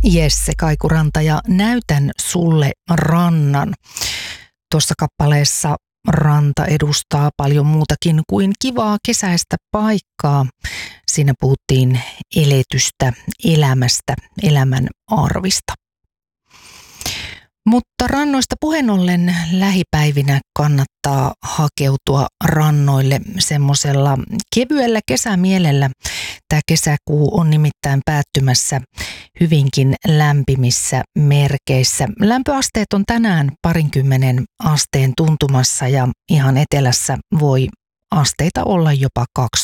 Jesse Kaikuranta ja näytän sulle rannan. Tuossa kappaleessa ranta edustaa paljon muutakin kuin kivaa kesäistä paikkaa. Siinä puhuttiin eletystä elämästä, elämän arvista. Mutta rannoista puheen ollen lähipäivinä kannattaa hakeutua rannoille semmoisella kevyellä kesämielellä. Tämä kesäkuu on nimittäin päättymässä hyvinkin lämpimissä merkeissä. Lämpöasteet on tänään 20 asteen tuntumassa ja ihan etelässä voi asteita olla jopa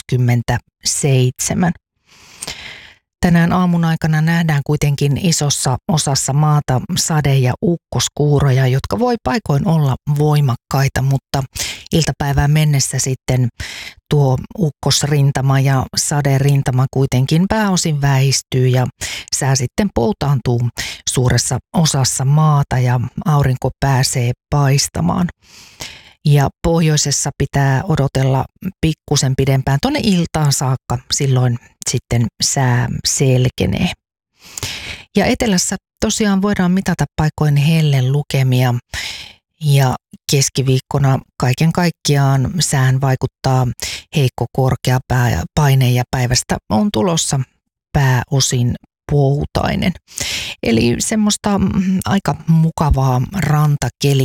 27. Tänään aamun aikana nähdään kuitenkin isossa osassa maata sade- ja ukkoskuuroja, jotka voi paikoin olla voimakkaita, mutta iltapäivään mennessä sitten tuo ukkosrintama ja saderintama kuitenkin pääosin väistyy ja sää sitten poutaantuu suuressa osassa maata ja aurinko pääsee paistamaan. Ja pohjoisessa pitää odotella pikkusen pidempään tuonne iltaan saakka, silloin sitten sää selkenee. Ja etelässä tosiaan voidaan mitata paikoin hellelukemia ja keskiviikkona kaiken kaikkiaan sään vaikuttaa heikko korkea paine ja päivästä on tulossa pääosin poutainen. Eli semmoista aika mukavaa rantakeliä.